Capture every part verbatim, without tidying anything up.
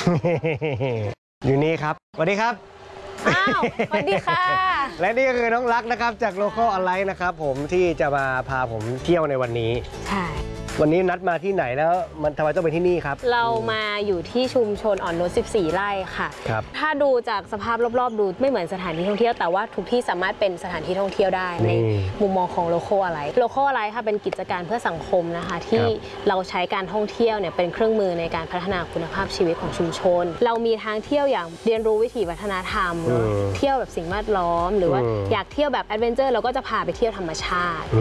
อยู่นี่ครับสวัสดีครับอ้าวสวัสดีค่ะและนี่ก็คือน้องรักนะครับจาก Local Alike นะครับผมที่จะมาพาผมเที่ยวในวันนี้ใช่วันนี้นัดมาที่ไหนแล้วมันทำไมต้องไปที่นี่ครับเรามาอยู่ที่ชุมชนอ่อนนุชสิบสี่ไร่ค่ะครับถ้าดูจากสภาพรอบๆดูไม่เหมือนสถานที่ท่องเที่ยวแต่ว่าทุกที่สามารถเป็นสถานที่ท่องเที่ยวได้ในมุมมองของ Local Alike Local Alike ค่ะเป็นกิจการเพื่อสังคมนะคะที่เราใช้การท่องเที่ยวเนี่ยเป็นเครื่องมือในการพัฒนาคุณภาพชีวิตของชุมชนเรามีทางเที่ยวอย่างเรียนรู้วิถีวัฒนธรรมเที่ยวแบบสิ่งแวดล้อมหรือว่าอยากเที่ยวแบบแอดเวนเจอร์เราก็จะพาไปเที่ยวธรรมชาติ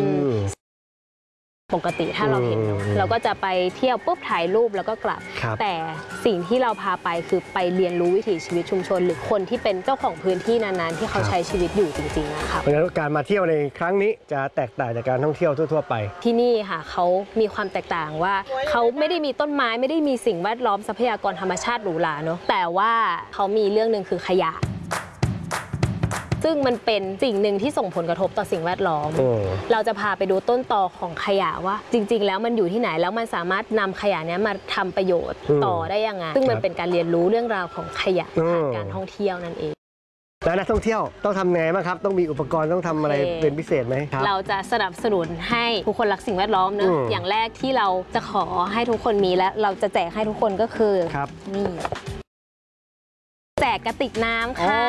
ปกติถ้าเราเห็นเราก็จะไปเที่ยวปุ๊บถ่ายรูปแล้วก็กลับแต่สิ่งที่เราพาไปคือไปเรียนรู้วิถีชีวิตชุมชนหรือคนที่เป็นเจ้าของพื้นที่นั้นๆที่เขาใช้ชีวิตอยู่จริงๆนะคะเพราะฉะนั้นการมาเที่ยวในครั้งนี้จะแตกต่างจากการท่องเที่ยวทั่วๆไปที่นี่ค่ะเขามีความแตกต่างว่าเขาไม่ได้มีต้นไม้ไม่ได้มีสิ่งแวดล้อมทรัพยากรธรรมชาติหรูหราเนาะแต่ว่าเขามีเรื่องหนึ่งคือขยะซึ่งมันเป็นสิ่งหนึ่งที่ส่งผลกระทบต่อสิ่งแวดล้อมเราจะพาไปดูต้นตอของขยะว่าจริงๆแล้วมันอยู่ที่ไหนแล้วมันสามารถนำขยะนี้มาทำประโยชน์ต่อได้ยังไงซึ่งมันเป็นการเรียนรู้เรื่องราวของขยะผ่านการท่องเที่ยวนั่นเองแล้วนักท่องเที่ยวต้องทำไงบ้างครับต้องมีอุปกรณ์ต้องทำอะไรเป็นพิเศษไหมครับเราจะสนับสนุนให้ทุกคนรักสิ่งแวดล้อมนะอย่างแรกที่เราจะขอให้ทุกคนมีและเราจะแจกให้ทุกคนก็คือนี่แจกกระติกน้ำค่ะ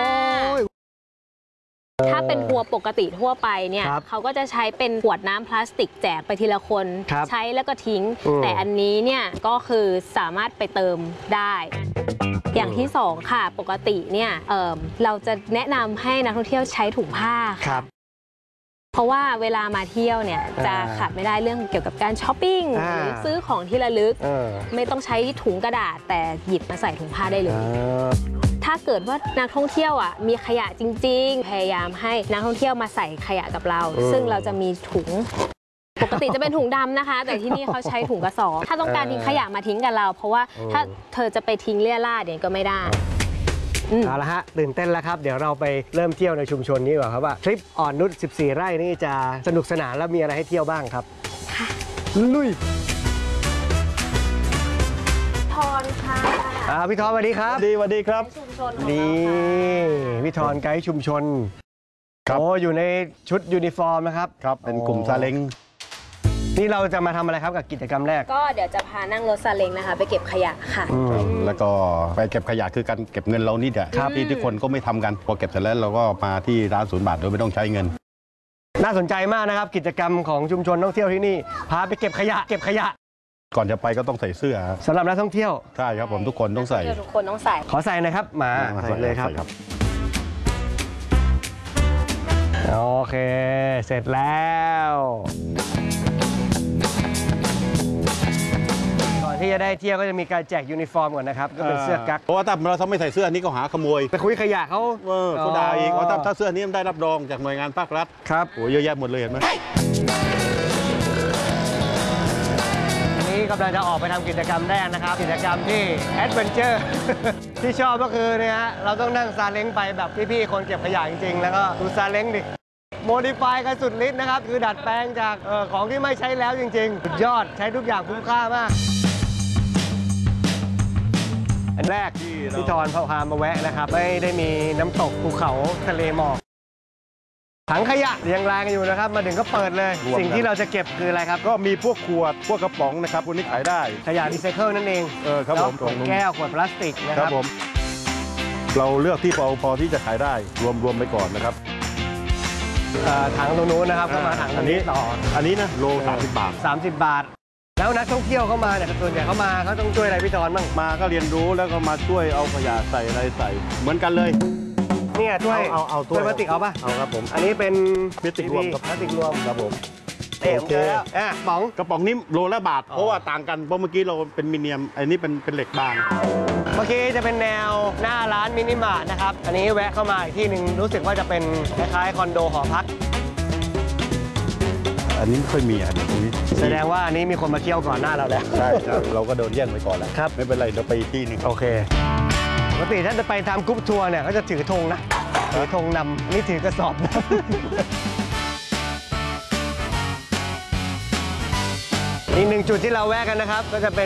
ถ้าเป็นครัวปกติทั่วไปเนี่ยเขาก็จะใช้เป็นขวดน้ำพลาสติกแจกไปทีละคนใช้แล้วก็ทิ้งแต่อันนี้เนี่ยก็คือสามารถไปเติมได้อย่างที่สองค่ะปกติเนี่ยเเราจะแนะนำให้นักท่องเที่ยวใช้ถุงผ้าค่ะเพราะว่าเวลามาเที่ยวเนี่ยจะขาดไม่ได้เรื่องเกี่ยวกับการช้อปปิ้งหรือซื้อของที่ระลึกไม่ต้องใช้ถุงกระดาษแต่หยิบมาใส่ถุงผ้าได้เลยถ้าเกิดว่านักท่องเที่ยวอ่ะมีขยะจริงๆพยายามให้นักท่องเที่ยวมาใส่ขยะกับเราซึ่งเราจะมีถุงปกติจะเป็นถุงดำนะคะแต่ที่นี่เขาใช้ถุงกระสอบถ้าต้องการทิ้งขยะมาทิ้งกับเราเพราะว่าถ้าเธอจะไปทิ้งเลี่ยราดเนี่ยก็ไม่ได้เอาละฮะตื่นเต้นแล้วครับเดี๋ยวเราไปเริ่มเที่ยวในชุมชนนี้ก่อนครับว่าทริปอ่อนนุชสิบสี่ไร่นี่จะสนุกสนานแล้วมีอะไรให้เที่ยวบ้างครับลุยพรค่ะพี่ทอนสวัสดีครับดีสวัสดีครับนี่พี่ทอนไกด์ชุมชนโอ้อยู่ในชุดยูนิฟอร์มนะครับครับเป็นกลุ่มซาเล้งนี่เราจะมาทำอะไรครับกับกิจกรรมแรกก็เดี๋ยวจะพานั่งรถซาเล้งนะคะไปเก็บขยะค่ะแล้วก็ไปเก็บขยะคือการเก็บเงินเรานี่แหละที่ทุกคนก็ไม่ทำกันพอเก็บเสร็จแล้วเราก็มาที่ร้านศูนย์บาทโดยไม่ต้องใช้เงินน่าสนใจมากนะครับกิจกรรมของชุมชนท่องเที่ยวที่นี่พาไปเก็บขยะเก็บขยะก่อนจะไปก็ต้องใส่เสื้อสำหรับนักท่องเที่ยวใช่ครับผมทุกคนต้องใส่ทุกคนต้องใส่ขอใส่หน่อยครับมาใส่เลยครับโอเคเสร็จแล้วก่อนที่จะได้เที่ยวก็จะมีการแจกยูนิฟอร์มก่อนนะครับก็เป็นเสื้อกั๊กเพราะว่าถ้าเราไม่ใส่เสื้อนี้ก็หาขโมยไปคุยขยะเขาเออเขาด่าอีกว่าถ้าเสื้อนี้ได้รับรองจากหน่วยงานภาครัฐครับโอ้เยอะแยะหมดเลยเห็นไหมกำลังจะออกไปทำกิจกรรมแรกนะครับกิจกรรมที่แอดเวนเจอร์ที่ชอบก็คือเนี่ยฮะเราต้องนั่งซาเล้งไปแบบพี่ๆคนเก็บขยะจริงๆแล้วก็ดูซาเล้งดิโมดิฟายกันสุดฤทธิ์นะครับคือดัดแปลงจากออของที่ไม่ใช้แล้วจริงๆสุดยอดใช้ทุกอย่างคุ้มค่ามากอันแรกที่ทอนพามาแวะนะครับไม่ได้มีน้ำตกภูเขาทะเลหมอกถังขยะยังรางกันอยู่นะครับมาถึงก็เปิดเลยสิ่งที่เราจะเก็บคืออะไรครับก็มีพวกขวดพวกกระป๋องนะครับพวกนี้ขายได้ขยะรีไซเคิลนั่นเองเออครับผมขวดแก้วขวดพลาสติกนะครับผมเราเลือกที่พอพอที่จะขายได้รวมรวมไปก่อนนะครับถังตรงนู้นนะครับก็มาถังอันนี้ต่ออันนี้นะโลสามสิบบาทสามสิบบาทแล้วนักท่องเที่ยวเข้ามาเนี่ยส่วนใหญ่เขามาเขาต้องช่วยอะไรพี่ทอนบ้างมาก็เรียนรู้แล้วก็มาช่วยเอาขยะใส่อะไรใส่เหมือนกันเลยเนี่ยถ้วยเอาเอาถ้วยพลาสติกเอาป่ะเอาครับผมอันนี้เป็นพลาสติกรวมกับพลาสติกรวมครับผมโอเคอ่ะป๋องกระป๋องนี้โลละบาทเพราะว่าต่างกันเพราะเมื่อกี้เราเป็นมิเนียมอันนี้เป็นเป็นเหล็กบางเมื่อกี้จะเป็นแนวหน้าร้านมินิมาร์ทนะครับอันนี้แวะเข้ามาอีกที่หนึ่งรู้สึกว่าจะเป็นคล้ายๆคอนโดหอพักอันนี้ไม่ค่อยมีอันนี้แสดงว่าอันนี้มีคนมาเที่ยวก่อนหน้าเราแล้วใช่ครับเราก็โดนแย่งไปก่อนแล้วครับไม่เป็นไรเราไปที่นึงโอเคปกติถ้าจะไปทำกรุ๊ปทัวร์เนี่ยเขาจะถือธงนะถือธงนำนี่ถือกระสอบนะอีกหนึ่งจุดที่เราแวะกันนะครับก็จะเป็น